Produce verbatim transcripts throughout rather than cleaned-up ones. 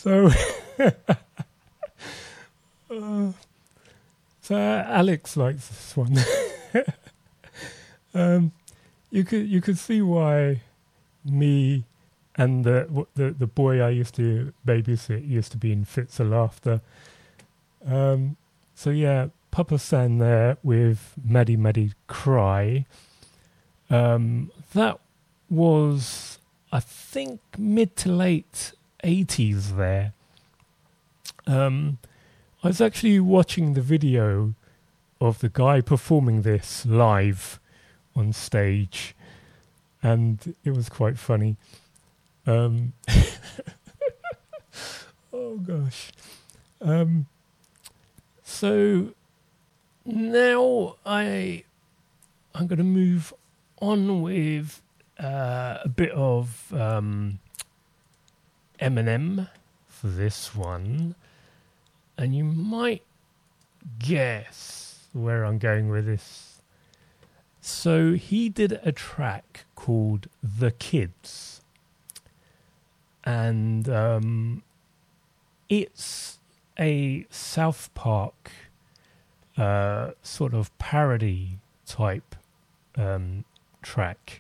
So, uh, so Alex likes this one. um, you could you could see why me and the the the boy I used to babysit used to be in fits of laughter. Um, so yeah, Papa San there with Maddie Maddie Cry. Um, that was, I think, mid to late eighties there. Um, I was actually watching the video of the guy performing this live on stage, and it was quite funny. Um, oh gosh. Um, so now I I'm going to move on with uh, a bit of um, Eminem for this one, and you might guess where I'm going with this. So he did a track called The Kids, and um, it's a South Park uh, sort of parody type um, track,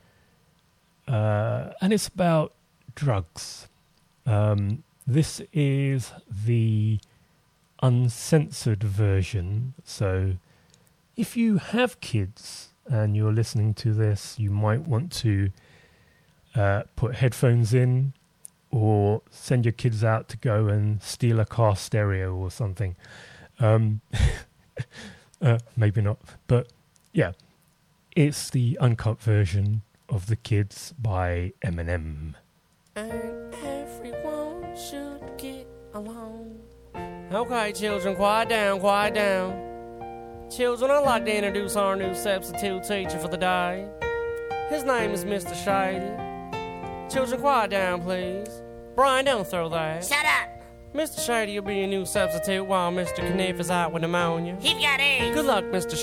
uh, and it's about drugs. Um, this is the uncensored version, so if you have kids and you're listening to this, you might want to uh, put headphones in or send your kids out to go and steal a car stereo or something. Um, uh, maybe not, but yeah, it's the uncut version of The Kids by Eminem. And everyone should get along. Okay, children, quiet down, quiet down. Children, I'd like to introduce our new substitute teacher for the day. His name is Mister Shady. Children, quiet down, please. Brian, don't throw that. Shut up. Mister Shady will be your new substitute while Mister Kniff is out with pneumonia. He's got AIDS. Good luck, Mister